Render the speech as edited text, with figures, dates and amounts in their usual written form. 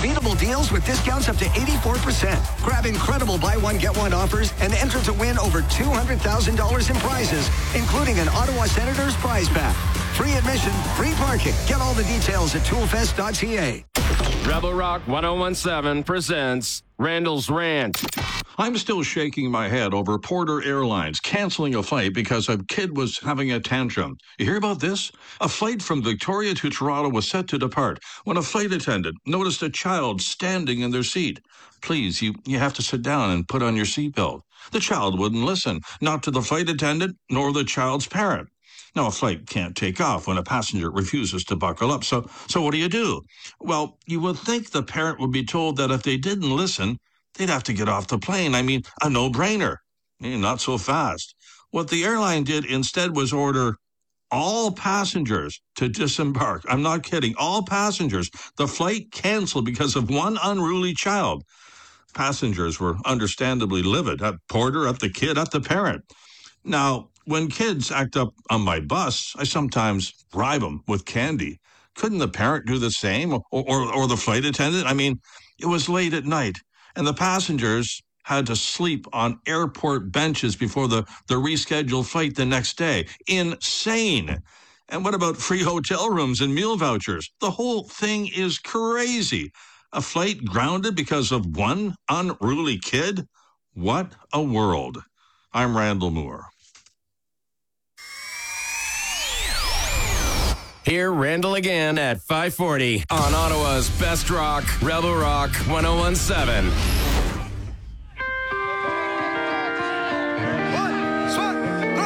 unbeatable deals with discounts up to 84%. Grab incredible buy one, get one offers and enter to win over $200,000 in prizes, including an Ottawa Senators prize pack. Free admission, free parking. Get all the details at toolfest.ca. Rebel Rock 1017 presents Randall's Rant. I'm still shaking my head over Porter Airlines canceling a flight because a kid was having a tantrum. You hear about this? A flight from Victoria to Toronto was set to depart when a flight attendant noticed a child standing in their seat. Please, you have to sit down and put on your seatbelt. The child wouldn't listen, not to the flight attendant nor the child's parent. Now, a flight can't take off when a passenger refuses to buckle up. So what do? Well, you would think the parent would be told that if they didn't listen, they'd have to get off the plane. I mean, a no-brainer. Not so fast. What the airline did instead was order all passengers to disembark. I'm not kidding. All passengers. The flight canceled because of one unruly child. Passengers were understandably livid at Porter, at the kid, at the parent. Now, when kids act up on my bus, I sometimes bribe them with candy. Couldn't the parent do the same, or the flight attendant? I mean, it was late at night, and the passengers had to sleep on airport benches before the rescheduled flight the next day. Insane. And what about free hotel rooms and meal vouchers? The whole thing is crazy. A flight grounded because of one unruly kid? What a world. I'm Randall Moore. Hear Randall again at 5:40 on Ottawa's Best Rock, Rebel Rock 1017.